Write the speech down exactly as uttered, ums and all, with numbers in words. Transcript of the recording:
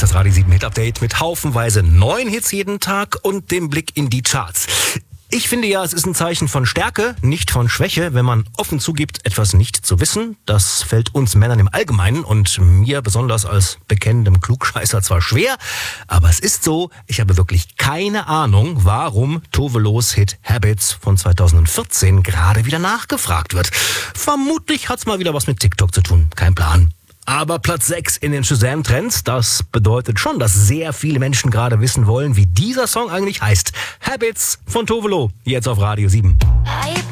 ist das Radio sieben Hit Update mit haufenweise neuen Hits jeden Tag und dem Blick in die Charts. Ich finde ja, es ist ein Zeichen von Stärke, nicht von Schwäche, wenn man offen zugibt, etwas nicht zu wissen. Das fällt uns Männern im Allgemeinen und mir besonders als bekennendem Klugscheißer zwar schwer, aber es ist so, ich habe wirklich keine Ahnung, warum Tovelos Hit Habits von zweitausendvierzehn gerade wieder nachgefragt wird. Vermutlich hat's mal wieder was mit TikTok zu tun, kein Plan. Aber Platz sechs in den Shazam-Trends, das bedeutet schon, dass sehr viele Menschen gerade wissen wollen, wie dieser Song eigentlich heißt. Habits von Tovelo, jetzt auf Radio sieben.